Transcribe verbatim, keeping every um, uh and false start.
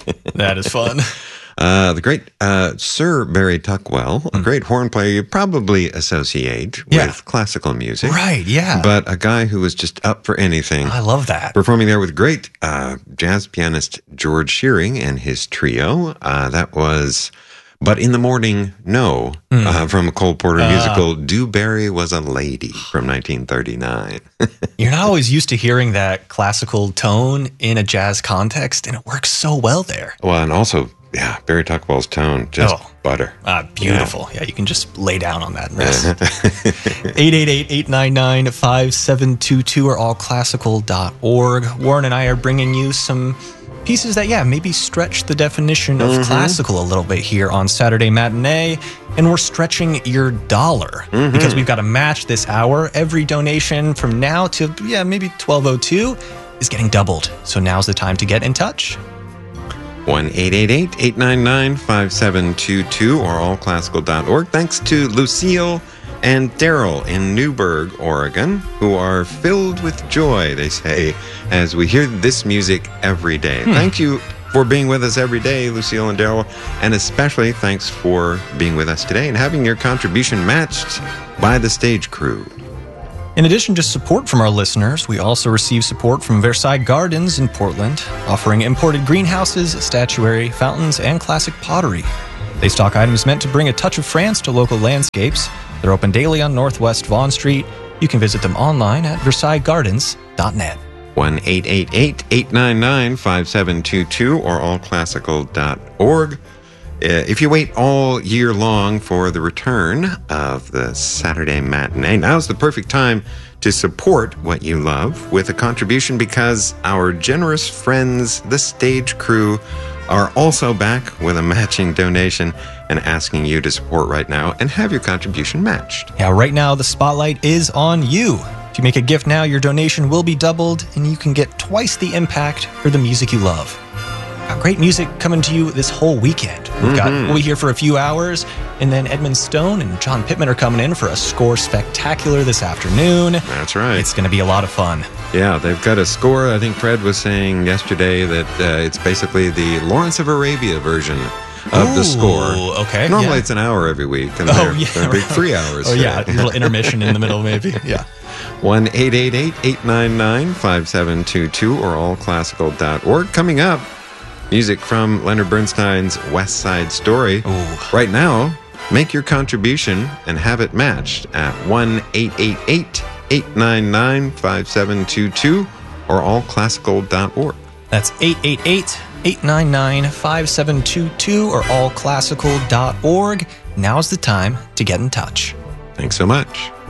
That is fun. Uh, the great uh, Sir Barry Tuckwell, a great horn player you probably associate Yeah. with classical music. Right, yeah. But a guy who was just up for anything. I love that. Performing there with great uh, jazz pianist George Shearing and his trio. Uh, that was But in the Morning, No, Mm. uh, from a Cole Porter Uh. musical, Do Barry Was a Lady from nineteen thirty-nine. You're not always used to hearing that classical tone in a jazz context, and it works so well there. Well, and also, yeah, Barry Tuckwell's tone, just Oh. butter. Ah, beautiful. Yeah. yeah, you can just lay down on that and rest. eight eight eight, eight nine nine, five seven two two or all classical dot org. Warren and I are bringing you some pieces that, yeah, maybe stretch the definition of Mm-hmm. classical a little bit here on Saturday Matinee. And we're stretching your dollar Mm-hmm. because we've got a match this hour. Every donation from now to, yeah, maybe twelve oh two is getting doubled. So now's the time to get in touch. one eight eight eight, eight nine nine, five seven two two or all classical dot org. Thanks to Lucille and Daryl in Newburgh, Oregon, who are filled with joy, they say, as we hear this music every day. Hmm. Thank you for being with us every day, Lucille and Daryl, and especially thanks for being with us today and having your contribution matched by the stage crew. In addition to support from our listeners, we also receive support from Versailles Gardens in Portland, offering imported greenhouses, statuary, fountains, and classic pottery. They stock items meant to bring a touch of France to local landscapes. They're open daily on Northwest Vaughan Street. You can visit them online at versailles gardens dot net. one eight eight eight, eight nine nine, five seven two two or all classical dot org. Uh, if you wait all year long for the return of the Saturday Matinee, now's the perfect time to support what you love with a contribution, because our generous friends, the stage crew, are also back with a matching donation and asking you to support right now and have your contribution matched. Yeah, right now the spotlight is on you. If you make a gift now, your donation will be doubled and you can get twice the impact for the music you love. Got great music coming to you this whole weekend. We've got We'll Be Here for a few hours, and then Edmund Stone and John Pittman are coming in for a score spectacular this afternoon. That's right. It's going to be a lot of fun. Yeah, they've got a score. I think Fred was saying yesterday that uh, it's basically the Lawrence of Arabia version of the Ooh, score. okay, Normally yeah. it's an hour every week, and Oh, they're, yeah, they're big right. three hours. Oh, yeah, a today. little intermission in the middle, maybe. Yeah. one eight eight eight, eight nine nine, five seven two two or all classical dot org. Coming up, music from Leonard Bernstein's West Side Story. Ooh. Right now, make your contribution and have it matched at one eight eight eight, eight nine nine, five seven two two or all classical dot org. That's eight eight eight, eight nine nine, five seven two two or all classical dot org. Now's the time to get in touch. Thanks so much.